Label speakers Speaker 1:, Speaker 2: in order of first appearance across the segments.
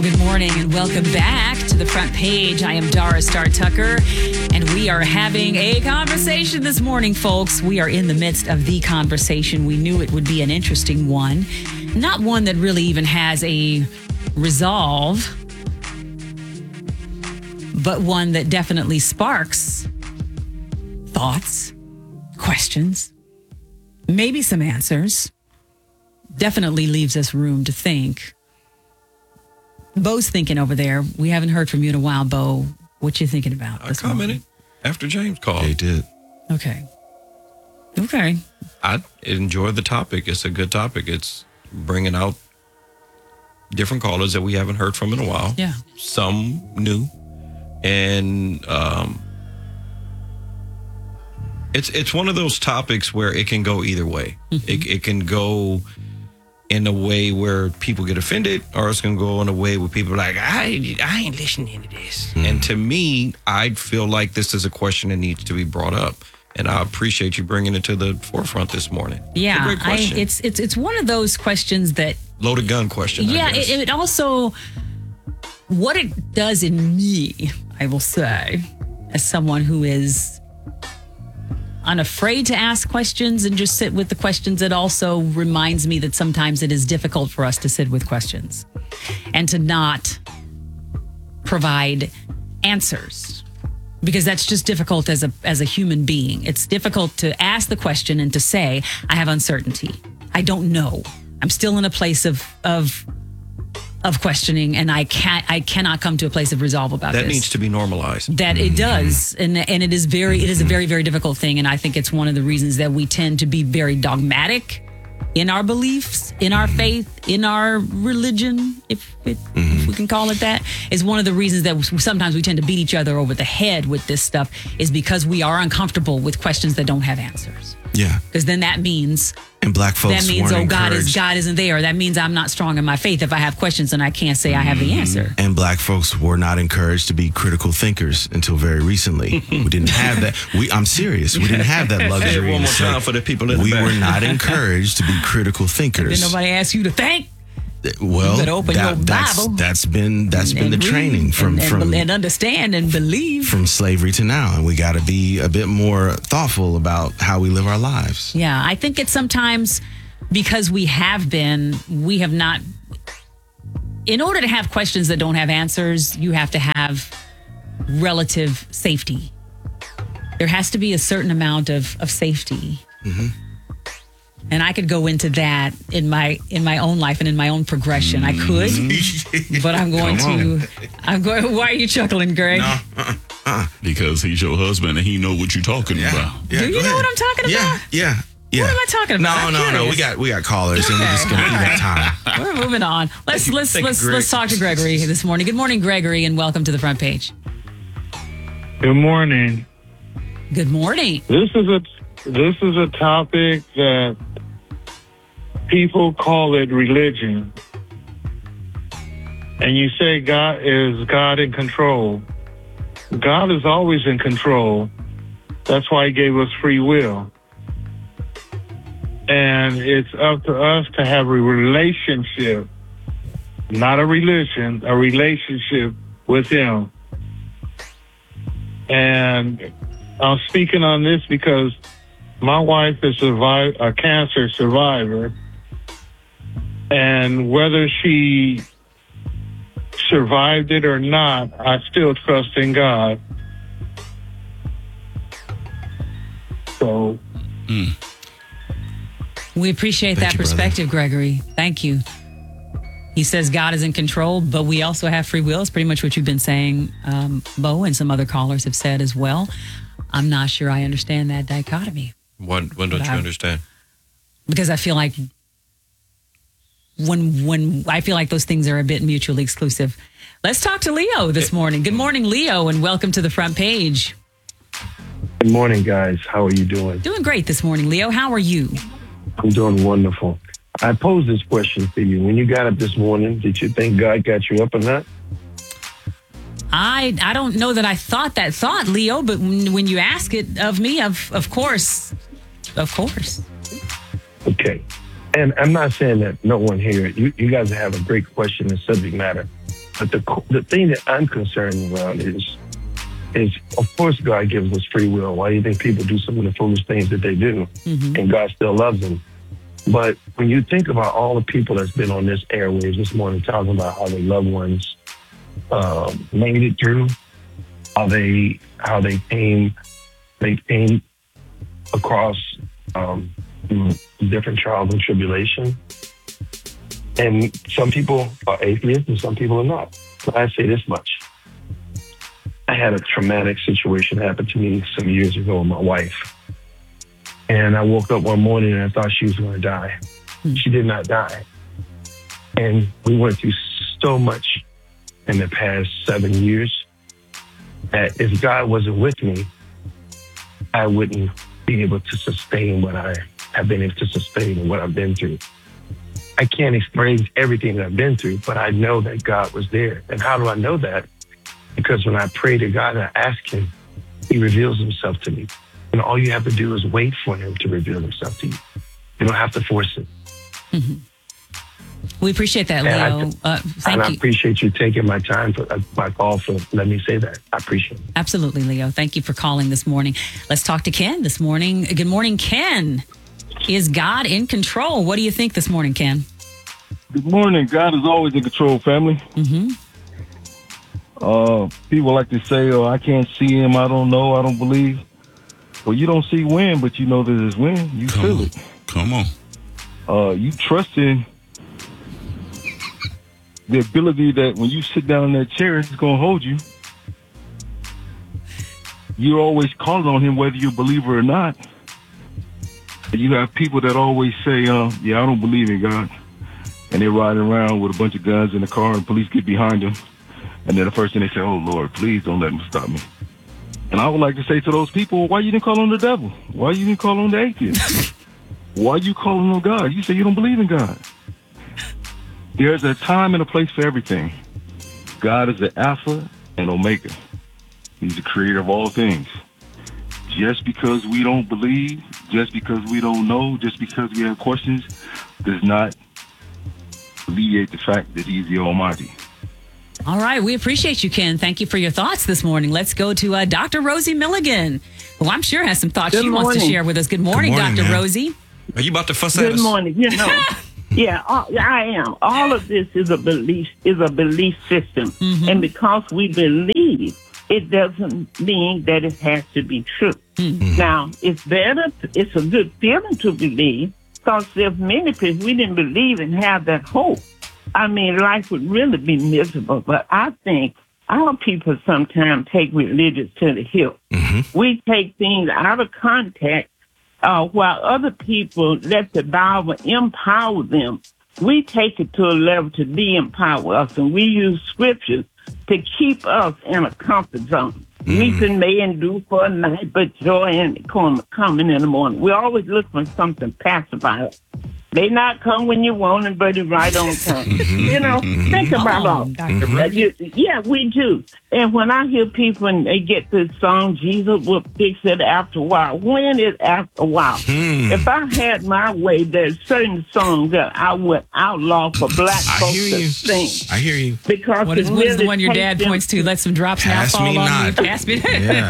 Speaker 1: Good morning and welcome back to the front page. I am Doris Star Tucker, and we are having a conversation this morning, folks. We are in the midst of the conversation. We knew it would be an interesting one, not one that really even has a resolve, but one that definitely sparks thoughts, questions, maybe some answers. Definitely leaves us room to think. Bo's thinking over there. We haven't heard from you in a while, Bo. What you thinking about?
Speaker 2: I commented after James called.
Speaker 3: They did.
Speaker 1: Okay.
Speaker 2: I enjoyed the topic. It's a good topic. It's bringing out different callers that we haven't heard from in a while.
Speaker 1: Yeah.
Speaker 2: Some new. And it's one of those topics where it can go either way. Mm-hmm. It can go in a way where people get offended, or it's going to go in a way where people are like, I ain't listening to this. Mm-hmm. And to me, I feel like this is a question that needs to be brought up. And I appreciate you bringing it to the forefront this morning.
Speaker 1: Yeah,
Speaker 2: it's a great question.
Speaker 1: It's one of those questions that...
Speaker 2: Loaded gun question,
Speaker 1: yeah,
Speaker 2: I guess.
Speaker 1: It also... What it does in me, I will say, as someone who is unafraid to ask questions and just sit with the questions, it also reminds me that sometimes it is difficult for us to sit with questions and to not provide answers, because that's just difficult as a human being. It's difficult to ask the question and to say, I have uncertainty. I don't know. I'm still in a place of questioning, and I cannot come to a place of resolve about
Speaker 2: that.
Speaker 1: This.
Speaker 2: That needs to be normalized.
Speaker 1: That it does, and it is a very, very difficult thing, and I think it's one of the reasons that we tend to be very dogmatic in our beliefs, in our faith, in our religion, if we can call it that. Is one of the reasons that sometimes we tend to beat each other over the head with this stuff, is because we are uncomfortable with questions that don't have answers.
Speaker 3: Yeah.
Speaker 1: Because then that means...
Speaker 3: And black folks
Speaker 1: that means,
Speaker 3: weren't
Speaker 1: God
Speaker 3: encouraged.
Speaker 1: isn't there. That means I'm not strong in my faith if I have questions and I can't say I have the answer.
Speaker 3: And black folks were not encouraged to be critical thinkers until very recently. We didn't have that. I'm serious. We didn't have that luxury.
Speaker 2: Say it one more time for the people in the back.
Speaker 3: We were not encouraged to be critical thinkers.
Speaker 1: Did nobody ask you to think?
Speaker 3: Well,
Speaker 1: you better open your Bible.
Speaker 3: That's been the training from
Speaker 1: understand and believe
Speaker 3: from slavery to now, and we got to be a bit more thoughtful about how we live our lives.
Speaker 1: Yeah, I think it's sometimes because we have not. In order to have questions that don't have answers, you have to have relative safety. There has to be a certain amount of safety. Mm-hmm. And I could go into that in my own life and in my own progression. I could, but I'm going to. Why are you chuckling, Greg?
Speaker 3: No,
Speaker 4: because he's your husband and he know what you're talking about.
Speaker 3: Yeah,
Speaker 1: do you know what I'm talking about?
Speaker 3: Yeah.
Speaker 1: What am I talking about?
Speaker 3: No. We got callers, and we're just gonna do that time.
Speaker 1: We're moving on. Let's talk to Gregory this morning. Good morning, Gregory, and welcome to the front page.
Speaker 5: Good morning.
Speaker 1: Good morning.
Speaker 5: This is a topic that people call it religion. And you say God in control. God is always in control. That's why he gave us free will. And it's up to us to have a relationship, not a religion, a relationship with him. And I'm speaking on this because my wife is a cancer survivor, and whether she survived it or not, I still trust in God. So,
Speaker 1: we appreciate that perspective, Gregory. Thank you. He says God is in control, but we also have free will. It's pretty much what you've been saying, Bo, and some other callers have said as well. I'm not sure I understand that dichotomy.
Speaker 2: When don't you understand?
Speaker 1: Because I feel like when I feel like those things are a bit mutually exclusive. Let's talk to Leo this morning. Good morning, Leo, and welcome to the front page.
Speaker 6: Good morning, guys. How are you doing?
Speaker 1: Doing great this morning, Leo. How are you?
Speaker 6: I'm doing wonderful. I posed this question to you. When you got up this morning, did you think God got you up or not?
Speaker 1: I don't know that I thought that thought, Leo, but when you ask it of me, of course.
Speaker 6: Okay. And I'm not saying that no one here, you guys have a great question and subject matter. But the thing that I'm concerned around is of course God gives us free will. Why do you think people do some of the foolish things that they do? And God still loves them. But when you think about all the people that's been on this airwaves this morning talking about how their loved ones made it through, how they came across different trials and tribulation. And some people are atheists and some people are not. But I say this much. I had a traumatic situation happen to me some years ago with my wife. And I woke up one morning and I thought she was going to die. She did not die. And we went through so much in the past 7 years that if God wasn't with me, I wouldn't be able to sustain what I have been able to sustain and what I've been through. I can't explain everything that I've been through, but I know that God was there. And how do I know that? Because when I pray to God and I ask him, he reveals himself to me. And all you have to do is wait for him to reveal himself to you. You don't have to force it.
Speaker 1: We appreciate that, Leo. Thank
Speaker 6: I
Speaker 1: you.
Speaker 6: appreciate you taking my time for my call for letting me say that. I appreciate it.
Speaker 1: Absolutely, Leo. Thank you for calling this morning. Let's talk to Ken this morning. Good morning, Ken. Is God in control? What do you think this morning, Ken?
Speaker 7: Good morning. God is always in control, family. People like to say, I can't see him. I don't know. I don't believe. Well, you don't see wind, but you know that it's wind. You feel it.
Speaker 4: Come on.
Speaker 7: You trust in the ability that when you sit down in that chair, it's going to hold you. You're always calling on him whether you believe or not. And you have people that always say, I don't believe in God. And they're riding around with a bunch of guns in the car and police get behind them. And then the first thing they say, oh, Lord, please don't let them stop me. And I would like to say to those people, why you didn't call on the devil? Why you didn't call on the atheist? Why you calling on God? You say you don't believe in God. There's a time and a place for everything. God is the Alpha and Omega. He's the creator of all things. Just because we don't believe, just because we don't know, just because we have questions, does not alleviate the fact that he's the Almighty.
Speaker 1: All right. We appreciate you, Ken. Thank you for your thoughts this morning. Let's go to Dr. Rosie Milligan, who I'm sure has some thoughts she wants to share with us. Good morning, Dr. Rosie.
Speaker 2: Are you about to fuss at us?
Speaker 8: Good morning. Yeah, I am. All of this is a belief system. And because we believe, it doesn't mean that it has to be true. Now, it's a good feeling to believe, because there's many people we didn't believe and have that hope. I mean, life would really be miserable. But I think our people sometimes take religion to the hill. We take things out of context while other people let the Bible empower them. We take it to a level to de-empower us, and we use scriptures to keep us in a comfort zone. Weeping may endure for a night, but joy and coming in the morning. We always look for something pacifier. They not come when you want them, but it's right on time. Think about all. Yeah, we do. And when I hear people and they get this song, Jesus will fix it after a while. When is after a while? If I had my way, there's certain songs that I would outlaw for black folks to sing.
Speaker 3: I hear you.
Speaker 1: Because what is the one your dad points to? Let some drops now fall on me. Pass me.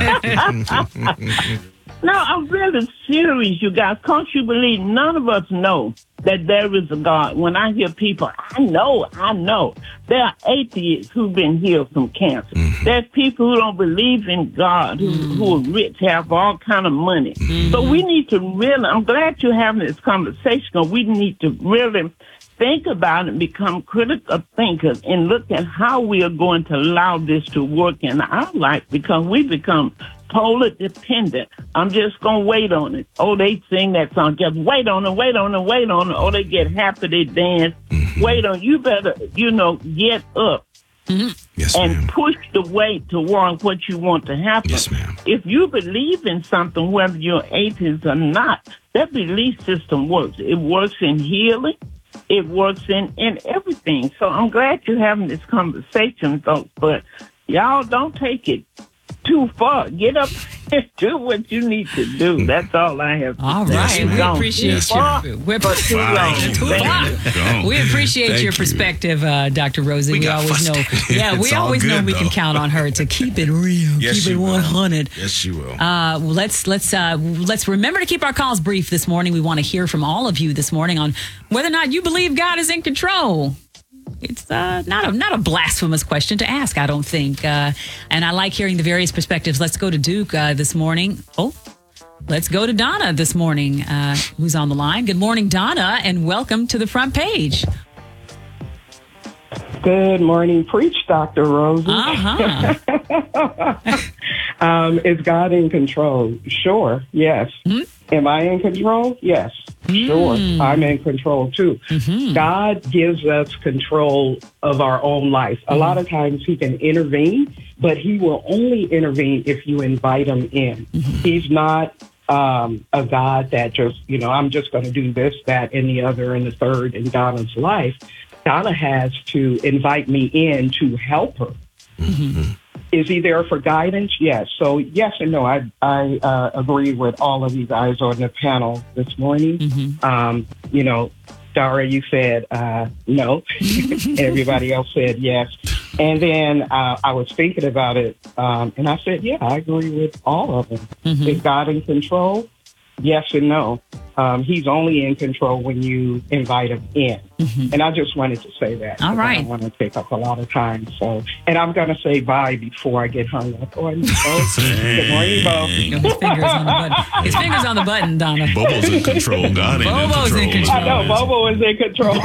Speaker 8: No, I'm really serious, you guys. Can't you believe none of us know that there is a God? When I hear people, I know. There are atheists who've been healed from cancer. There's people who don't believe in God, who are rich, have all kind of money. So we need to really, I'm glad you're having this conversation, because we need to really think about it and become critical thinkers and look at how we are going to allow this to work in our life, because we become totally dependent. I'm just going to wait on it. Oh, they sing that song. Just wait on it. Oh, they get happy. They dance. Wait on. You better, get up and push the way toward what you want to happen.
Speaker 3: Yes, ma'am.
Speaker 8: If you believe in something, whether you're atheist or not, that belief system works. It works in healing. It works in everything. So I'm glad you're having this conversation, folks. But y'all don't take it too far. Get up and do what you need to do. That's all I have to
Speaker 1: All
Speaker 8: say.
Speaker 1: right.
Speaker 8: You've
Speaker 1: We
Speaker 8: gone
Speaker 1: appreciate
Speaker 8: too far
Speaker 1: you.
Speaker 8: for too long.
Speaker 1: Too
Speaker 8: Thank
Speaker 1: long.
Speaker 8: you.
Speaker 1: We appreciate
Speaker 3: Thank
Speaker 1: your
Speaker 3: you.
Speaker 1: perspective, Dr. Rosie. We
Speaker 3: got
Speaker 1: always know.
Speaker 3: frustrated.
Speaker 1: Yeah, we
Speaker 3: It's all
Speaker 1: always know
Speaker 3: good,
Speaker 1: we can
Speaker 3: though.
Speaker 1: count on her to keep it real,
Speaker 3: Yes,
Speaker 1: keep it
Speaker 3: she will.
Speaker 1: 100.
Speaker 3: Yes, she will.
Speaker 1: Let's remember to keep our calls brief this morning. We want to hear from all of you this morning on whether or not you believe God is in control. It's not a blasphemous question to ask, I don't think. And I like hearing the various perspectives. Let's go to Duke this morning. Oh, let's go to Donna this morning, who's on the line. Good morning, Donna, and welcome to the front page.
Speaker 9: Good morning. Preach, Dr. Rosie.
Speaker 1: Uh-huh.
Speaker 9: Is God in control? Sure. Yes. Am I in control? Yes. Sure. I'm in control too. God gives us control of our own life. A lot of times he can intervene, but he will only intervene if you invite him in. He's not a God that just, I'm just going to do this, that, and the other, and the third in Donna's life. Donna has to invite me in to help her. Is he there for guidance? Yes. So yes and no. I agree with all of you guys on the panel this morning. Dara, you said no. Everybody else said yes. And then I was thinking about it, and I said, yeah, I agree with all of them. Is God in control? Yes and no. He's only in control when you invite him in. And I just wanted to say that.
Speaker 1: All right.
Speaker 9: I don't want to take up a lot of time. So, and I'm going to say bye before I get hung up on you folks. Good morning, Bo.
Speaker 1: His fingers on the button. His fingers on the button, Donna.
Speaker 4: Bobo's in control. God ain't
Speaker 1: Bobo's in
Speaker 4: in control.
Speaker 1: control.
Speaker 9: I know, Bobo is in control.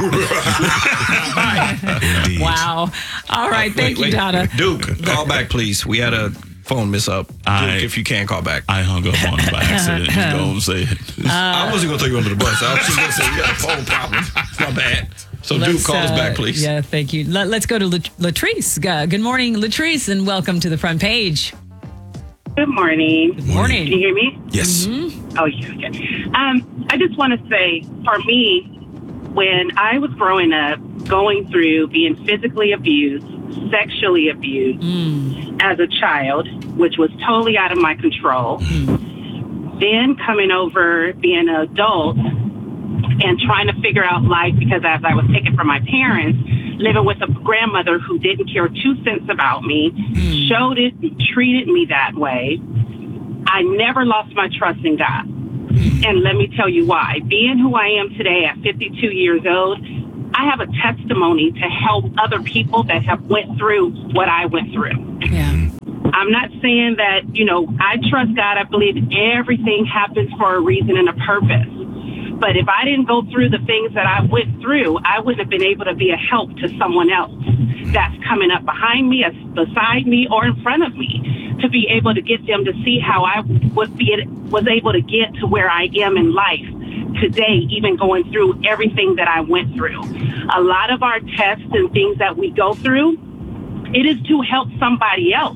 Speaker 3: Indeed.
Speaker 1: Wow. All right. Thank you, Donna.
Speaker 2: Duke, call back, please. We had a phone miss up. Duke, if you can, call back.
Speaker 4: I hung up on him by accident. Just go and say it.
Speaker 2: I wasn't going to throw you under the bus. I was just going to say, you got a phone problem. It's not bad. So, Duke, call us back, please.
Speaker 1: Yeah, thank you. Let's go to Latrice. Good morning, Latrice, and welcome to the front page.
Speaker 10: Good morning.
Speaker 1: Good morning.
Speaker 10: Can you hear me?
Speaker 3: Yes.
Speaker 10: Oh, yeah. Okay. I just want to say, for me, when I was growing up, going through being physically abused, sexually abused as a child, which was totally out of my control, then coming over, being an adult, and trying to figure out life because as I was taken from my parents, living with a grandmother who didn't care 2 cents about me, showed it, treated me that way, I never lost my trust in God. And let me tell you why. Being who I am today at 52 years old, I have a testimony to help other people that have went through what I went through.
Speaker 1: Yeah.
Speaker 10: I'm not saying that, I trust God. I believe everything happens for a reason and a purpose. But if I didn't go through the things that I went through, I wouldn't have been able to be a help to someone else that's coming up behind me, beside me, or in front of me, to be able to get them to see how I was able to get to where I am in life today, even going through everything that I went through. A lot of our tests and things that we go through, it is to help somebody else,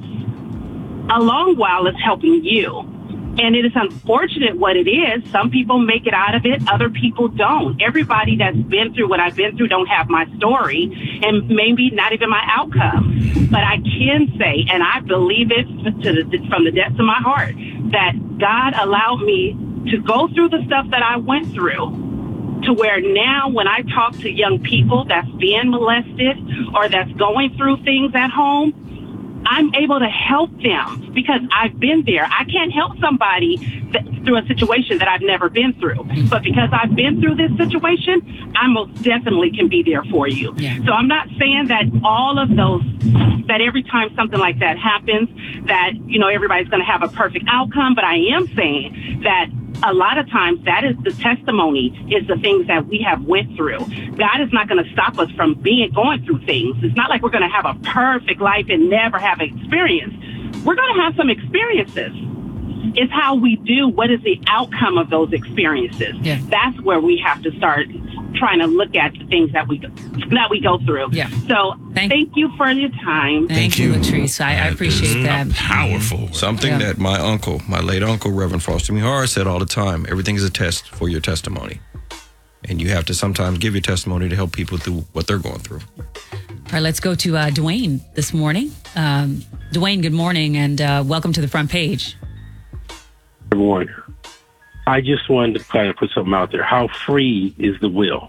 Speaker 10: along while it's helping you. And it is unfortunate what it is. Some people make it out of it. Other people don't. Everybody that's been through what I've been through don't have my story and maybe not even my outcome. But I can say, and I believe it from the depths of my heart, that God allowed me to go through the stuff that I went through to where now when I talk to young people that's being molested or that's going through things at home, I'm able to help them because I've been there. I can't help somebody through a situation that I've never been through. But because I've been through this situation, I most definitely can be there for you. Yeah. So I'm not saying that all of those, that every time something like that happens, that, everybody's going to have a perfect outcome. But I am saying that a lot of times that is the testimony, is the things that we have went through. God is not going to stop us from going through things. It's not like we're going to have a perfect life and never have experience. We're going to have some experiences. It's how we do. What is the outcome of those experiences? Yeah. That's where we have to start trying to look at the things that we go through. Yeah. So thank you for your time.
Speaker 1: Thank you, Latrice. I appreciate that.
Speaker 4: Powerful.
Speaker 2: Something that my late uncle, Reverend Foster Mihara, said all the time. Everything is a test for your testimony. And you have to sometimes give your testimony to help people through what they're going through.
Speaker 1: All right, let's go to Dwayne this morning. Dwayne, good morning, and welcome to the front page.
Speaker 11: Everyone, I just wanted to kind of put something out there. How free is the will?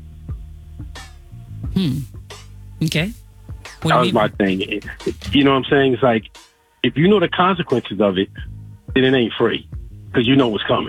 Speaker 1: Okay.
Speaker 11: That was my thing. You know what I'm saying? It's like, if you know the consequences of it, then it ain't free because you know what's coming.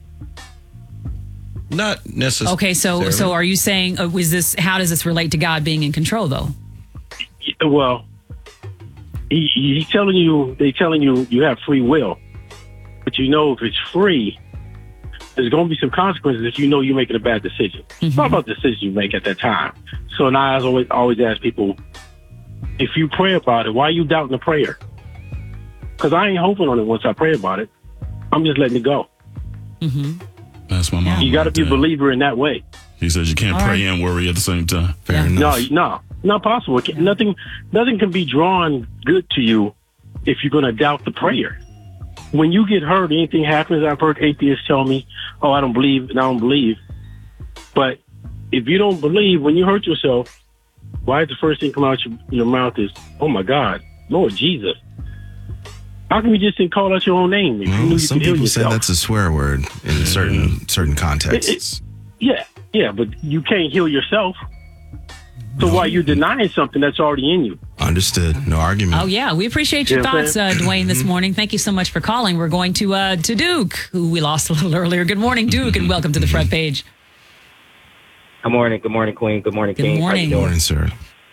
Speaker 2: Not necessarily.
Speaker 1: Okay, so are you saying, how does this relate to God being in control, though?
Speaker 11: Well, they're telling you you have free will, but you know if it's free, there's going to be some consequences if you know you're making a bad decision. It's not about the decision you make at that time. So now I always ask people, if you pray about it, why are you doubting the prayer? Because I ain't hoping on it once I pray about it. I'm just letting it go.
Speaker 4: That's my mom.
Speaker 11: You got to be a believer in that way.
Speaker 4: He says you can't pray and worry at the same time.
Speaker 3: Fair enough.
Speaker 11: No, not possible. Nothing can be drawn good to you if you're going to doubt the prayer. When you get hurt, anything happens. I've heard atheists tell me, "Oh, I don't believe," and I don't believe. But if you don't believe, when you hurt yourself, why is the first thing come out your mouth is, "Oh my God, Lord Jesus"? How come you just didn't call out your own name? If you knew you
Speaker 3: Some
Speaker 11: could heal
Speaker 3: people say
Speaker 11: yourself?
Speaker 3: that's a swear word in certain contexts.
Speaker 11: Yeah, but you can't heal yourself. So why are you denying something that's already in you?
Speaker 3: Understood. No argument.
Speaker 1: Oh, yeah. We appreciate your thoughts, Dwayne, this morning. Thank you so much for calling. We're going to Duke, who we lost a little earlier. Good morning, Duke, and welcome to the front page.
Speaker 12: Good morning, Queen. Good morning, King.
Speaker 1: Good morning.
Speaker 3: Good morning, sir.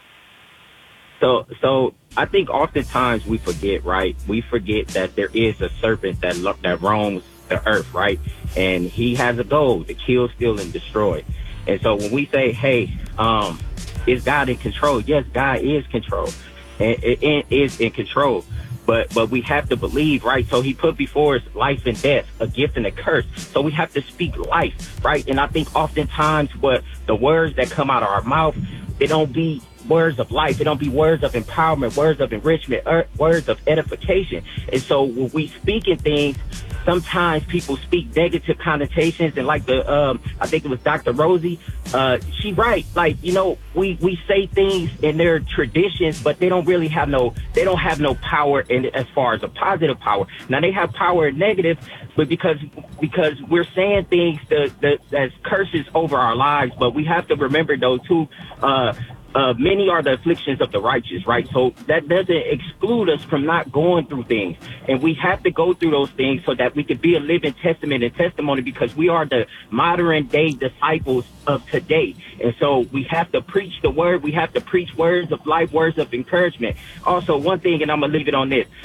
Speaker 12: So I think oftentimes we forget, right? We forget that there is a serpent that roams the earth, right? And he has a goal to kill, steal, and destroy. And so when we say, hey, is God in control? Yes, God is control. And is in control. But we have to believe, right? So he put before us life and death, a gift and a curse. So we have to speak life, right? And I think oftentimes what the words that come out of our mouth, they don't be words of life. It don't be words of empowerment, words of enrichment, words of edification. And so when we speak in things, sometimes people speak negative connotations, and like I think it was Dr. Rosie, she right. Like, we say things in their traditions, but they don't really have no power in as far as a positive power. Now they have power in negative, but because we're saying things that's curses over our lives. But we have to remember though too, many are the afflictions of the righteous, right? So that doesn't exclude us from not going through things. And we have to go through those things so that we could be a living testament and testimony, because we are the modern day disciples of today. And so we have to preach the word. We have to preach words of life, words of encouragement. Also, one thing, and I'm going to leave it on this.